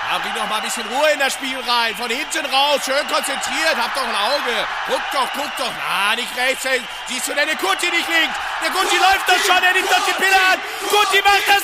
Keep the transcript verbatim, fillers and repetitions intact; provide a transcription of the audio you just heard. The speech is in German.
Ja, bring doch mal ein bisschen Ruhe in das Spiel rein. Von hinten raus, schön konzentriert. Hab doch ein Auge. Guck doch, guck doch. Na, nicht rechts. Siehst du denn den Kuti nicht links? Der Kuti läuft doch schon, er nimmt doch die Pille an. Kuti macht das